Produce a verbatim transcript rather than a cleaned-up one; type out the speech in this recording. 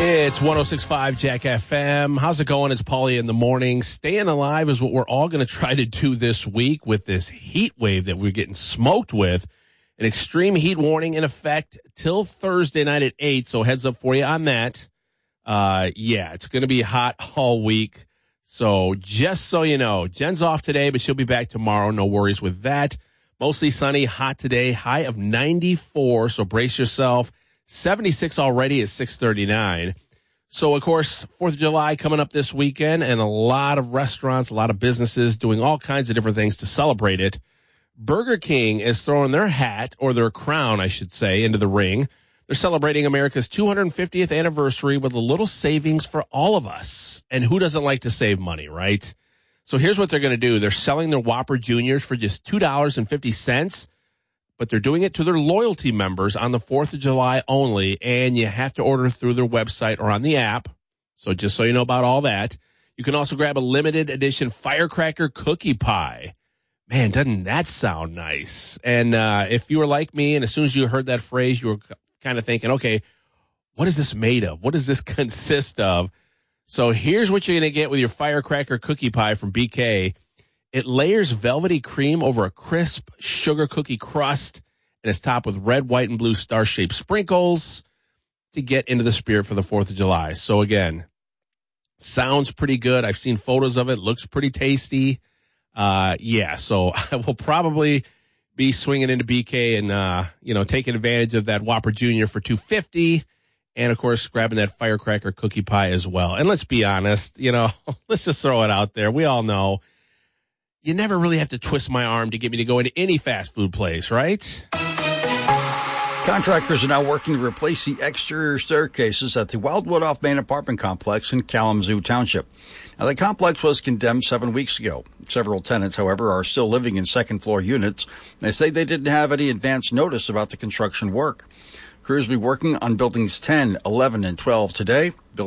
It's one oh six point five Jack F M. How's it going? It's Paulie in the morning. Staying alive is what we're all going to try to do this week with this heat wave that we're getting smoked with. An extreme heat warning in effect till Thursday night at eight, so heads up for you on that. Uh, yeah, it's going to be hot all week. So just so you know, Jen's off today, but she'll be back tomorrow. No worries with that. Mostly sunny, hot today, high of ninety-four, so brace yourself. seventy-six already at six thirty-nine. So, of course, fourth of July coming up this weekend, and a lot of restaurants, a lot of businesses doing all kinds of different things to celebrate it. Burger King is throwing their hat, or their crown, I should say, into the ring. They're celebrating America's two hundred fiftieth anniversary with a little savings for all of us. And who doesn't like to save money, right? So here's what they're going to do. They're selling their Whopper Juniors for just two dollars and fifty cents. But they're doing it to their loyalty members on the fourth of July only, and you have to order through their website or on the app. So just so you know about all that. You can also grab a limited edition firecracker cookie pie. Man, doesn't that sound nice? And uh, if you were like me, and as soon as you heard that phrase, you were kind of thinking, okay, what is this made of? What does this consist of? So here's what you're going to get with your firecracker cookie pie from B K. It layers velvety cream over a crisp sugar cookie crust, and it's topped with red, white, and blue star-shaped sprinkles to get into the spirit for the fourth of July. So, again, sounds pretty good. I've seen photos of it. Looks pretty tasty. Uh, yeah, so I will probably be swinging into B K and, uh, you know, taking advantage of that Whopper Junior for two dollars and fifty cents. And, of course, grabbing that firecracker cookie pie as well. And let's be honest, you know, let's just throw it out there. We all know you never really have to twist my arm to get me to go into any fast food place, right? Contractors are now working to replace the exterior staircases at the Wildwood Off Main apartment complex in Kalamazoo Township. Now, the complex was condemned seven weeks ago. Several tenants, however, are still living in second-floor units. They say they didn't have any advance notice about the construction work. Crews will be working on buildings ten, eleven, and twelve today.